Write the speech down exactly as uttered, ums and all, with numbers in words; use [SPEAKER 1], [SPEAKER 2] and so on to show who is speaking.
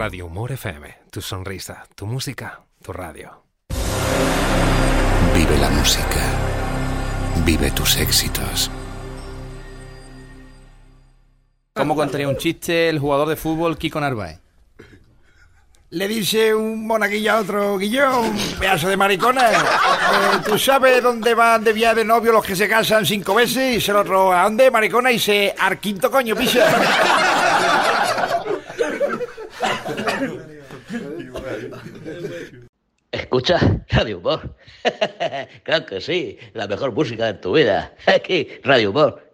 [SPEAKER 1] Radio Humor F M, tu sonrisa, tu música, tu radio.
[SPEAKER 2] Vive la música. Vive tus éxitos.
[SPEAKER 3] ¿Cómo contaría un chiste el jugador de fútbol Kiko Narváez?
[SPEAKER 4] Le dice un monaguillo a otro: Guillón, pedazo de maricona, eh, ¿tú sabes dónde van de viaje de novio los que se casan cinco veces? Y dice el otro: ¿a dónde, maricona? Y dice: al quinto, coño, pisa.
[SPEAKER 5] ¿Escuchas Radio Humor? Claro que sí, la mejor música de tu vida. Aquí, Radio Humor.